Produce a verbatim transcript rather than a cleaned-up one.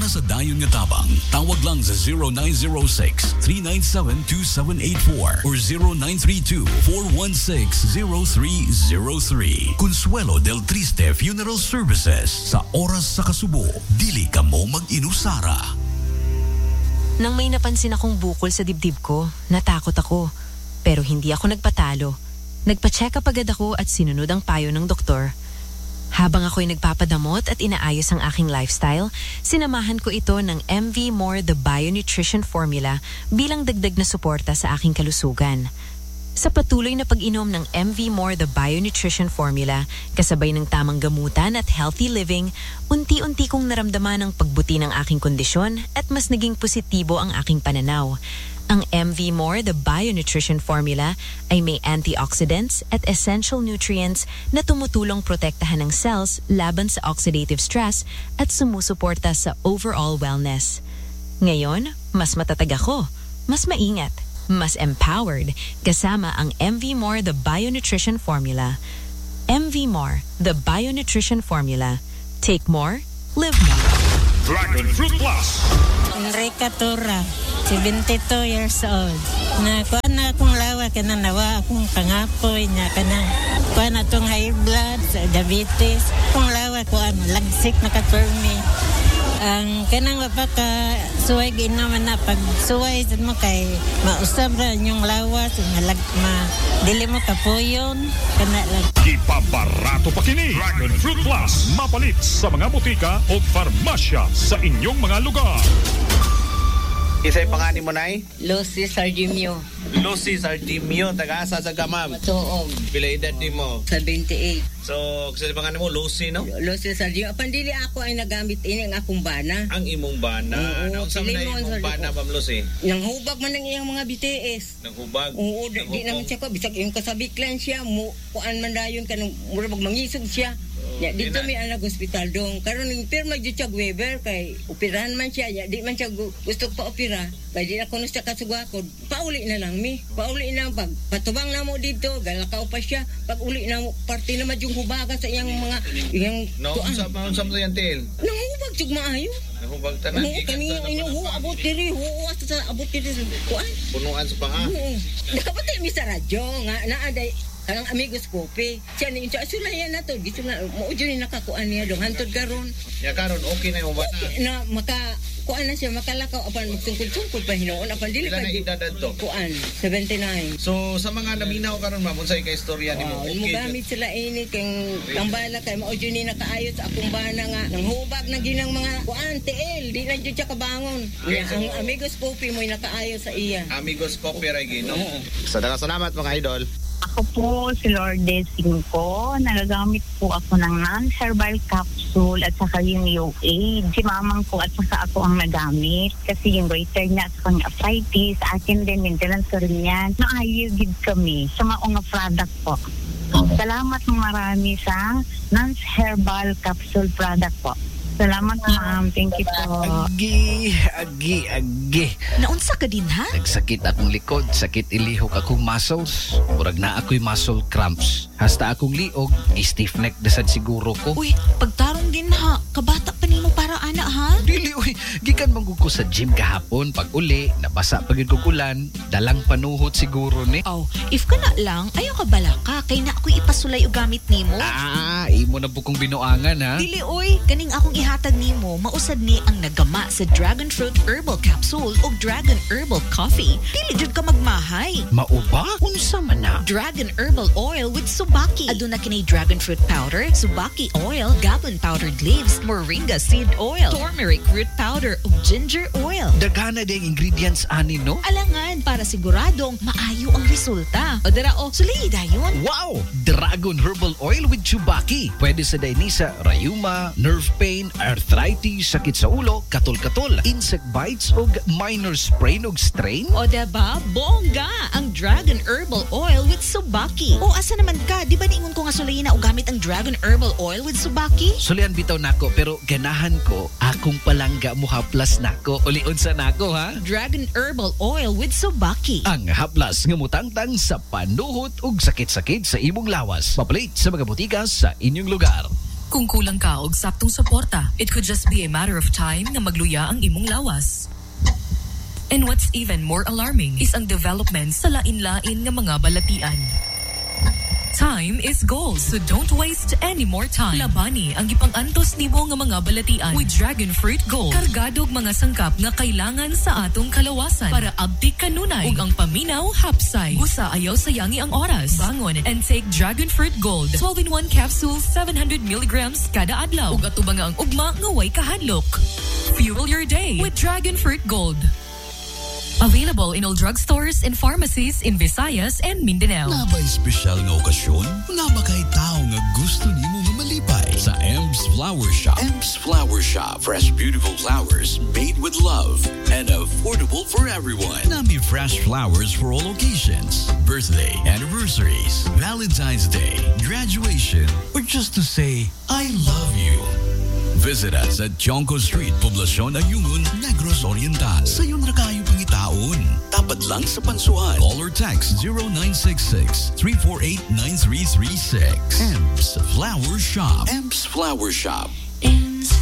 Para sa dayon nga tabang, tawag lang sa zero nine zero six, three nine seven, two seven eight four or zero nine three two, four one six, zero three zero three. Consuelo del Triste Funeral Services. Sa oras sa kasubo, dili ka mo mag-inusara. Nang may napansin akong bukol sa dibdib ko, natakot ako. Pero hindi ako nagpatalo. Nagpa-check up agad ako at sinunod ang payo ng doktor. Habang ako'y nagpapadamot at inaayos ang aking lifestyle, sinamahan ko ito ng M V More The Bio-Nutrition Formula bilang dagdag na suporta sa aking kalusugan. Sa patuloy na pag-inom ng M V More The Bio-Nutrition Formula, kasabay ng tamang gamutan at healthy living, unti-unti kong naramdaman ang pagbuti ng aking kondisyon at mas naging positibo ang aking pananaw. Ang M V More The Bio-Nutrition Formula ay may antioxidants at essential nutrients na tumutulong protektahan ng cells laban sa oxidative stress at sumusuporta sa overall wellness. Ngayon, mas matatag ako, mas maingat, mas empowered kasama ang M V More The Bio-Nutrition Formula. M V More The Bio-Nutrition Formula. Take more, live more. Dragon Fruit Plus. Enrica Tura, seventy-two years old. Na kuha na akong lawa, kana nawa akong pangapoy niya, kana kuha na itong high blood, diabetes. Kung lawa, kuha na lagsik na ka-permi. Ang kanang mapaka suway ginaman na pag suway sa mo kay mausab ra yung lawas, malag ma dili mo kapuyon, kana lang. Ipabarato pa kini Dragon Fruit Plus, mapalit sa mga butika o farmasya sa inyong mga lugar. Isa'y pangani mo, Nay? Lucy Sardimio. Lucy Sardimio, taga-asa sa Gamam. Matuog. Pila edad di mo? seventy-eight. So, kasi pangani mo, Lucy, no? Lucy Sardimio. Pandili ako ay nagamit ini ang akong bana. Ang imong bana. Oo, Naon sa pili na mo, imong Sardimio. bana, Ma'am Lucy? Nang hubag man ang iyang mga B T S. Naghubag? Oo, di, di naman siya ko. Bisag yung kasabiklan siya, mu, kuan man dayon ka nung mura mangisog siya. Ya, dito may anak hospital dong. Karon ning pirma jud siya Weber kay operahan man siya. Ya, di man siya gu- gusto pa opera. Kay di na kuno siya kasugakod. Pauli na lang mi. Pauli na pag patubang na mo dito, galakaw pa siya. Pag uli na mo party na yung hubagan sa iyang mga iyang No, sa pa sa mo yan til. Nangubag jud maayo. Nahubag tanan. Ano kaniyang inuho abot diri, huo sa abot diri kuan. Punuan sa panga. Oo. Nakapatay mi sa radyo nga naa day kanang amigos kopi. Siya ni siya sulayan na to. Gusto na mo jud ni nakakuan niya dong hantod karon. Ya karon okay na yung bana. Na maka kuan na siya makalakaw apan magsungkod-sungkod pa hinuon apan dili Ilan pa na jud edad to? kuan seventy-nine. So sa mga naminaw karon, Ma'am, unsay ka istorya nimo? Wow, mo gamit sila ini kay tambala kay mao jud ni nakaayos sa akong bana nga nang hubag na ginang mga kuan T L di na jud siya kabangon. Okay, Nga, so- ang amigos kopi mo nakaayos sa iya. Amigos copyright gino. So, salamat mga idol. Ako po si Lourdes Cinco. Nagagamit po ako ng non-herbal capsule at saka yung U A. Si mamang ko at saka ako ang nagamit. Kasi yung waiter niya at saka yung arthritis, akin din, maintenance ko rin yan. Naayagid kami sa mga product po. Salamat ng marami sa non-herbal capsule product po. Salamat ma'am. Thank you po. Agi, agi, agi. Naunsa ka din ha? Nagsakit akong likod, sakit ilihok akong muscles. Murag na ako'y muscle cramps. Hasta akong liog, stiff neck desad siguro ko. Uy, pagtarong din ha. Kabata pa nimo para ana ha? Dili, uy. Gikan manggug ko sa gym kahapon. Pag uli, nabasa pagid ko kulan. Dalang panuhot siguro ni. Oh, if ka na lang, ayaw ka bala ka. Kay na ako'y ipasulay o gamit nimo. Ah, imo na po kong binuangan ha. Dili oy, kaning akong ihatag nimo, mausad ni ang nagama sa Dragon Fruit Herbal Capsule o Dragon Herbal Coffee. Dili jud ka magmahay. Mauba? Unsa man na? Dragon Herbal Oil with Subaki. Aduna kinay Dragon Fruit Powder, Subaki Oil, Gabon Powdered Leaves, Moringa Seed Oil, Turmeric Root Powder ug Ginger Oil. Daghana ding ingredients ani no? Alangan para siguradong maayo ang resulta. O dara o, sulay dayon. Wow! Dragon Herbal Oil with Chubaki. Pwede sa dainisa, rayuma, nerve pain, arthritis, sakit sa ulo, katol-katol, insect bites o minor sprain o strain. O diba, bongga ang Dragon Herbal Oil with Subaki. O asa naman ka, di ba niingon ko nga sulayin na o gamit ang Dragon Herbal Oil with Subaki? Sulian bitaw nako pero ganahan ko akong palangga mo haplas nako. Ulion sa nako ha. Dragon Herbal Oil with Subaki. Ang haplas nga mutangtang sa panuhot ug sakit-sakit sa imong lawas. Papalit sa mga butika sa inyong lugar. Kung kulang ka og saktong suporta, it could just be a matter of time nga magluya ang imong lawas. And what's even more alarming is ang development sa lain-lain nga mga balatian. Time is gold, so don't waste any more time. Labani ang ipang-antos nimo nga mga balatian with Dragon Fruit Gold. Kargado og mga sangkap nga kailangan sa atong kalawasan para abtik kanunay ug ang paminaw hapsay. Usa ayaw sayangi ang oras. Bangon and take Dragon Fruit Gold. twelve in one capsules, seven hundred milligrams kada adlaw. Ug atubang ang ugma nga way kahadlok. Fuel your day with Dragon Fruit Gold. Available in all drugstores and pharmacies in Visayas and Mindanao. Nabay espesyal nga okasyon? Naba kay tao nga gusto nimo nga malipay sa Ems Flower Shop. Ems Flower Shop. Fresh, beautiful flowers made with love and affordable for everyone. Nami fresh flowers for all occasions. Birthday, anniversaries, Valentine's Day, graduation, or just to say, I love you. Visit us at Chonco Street, Poblacion Ayungun, Negros Oriental. Sa iyong rakayo pangitaon. Tapat lang sa pansuan. Call or text zero nine six six, three four eight, nine three three six. Ems Flower Shop. Ems Flower Shop.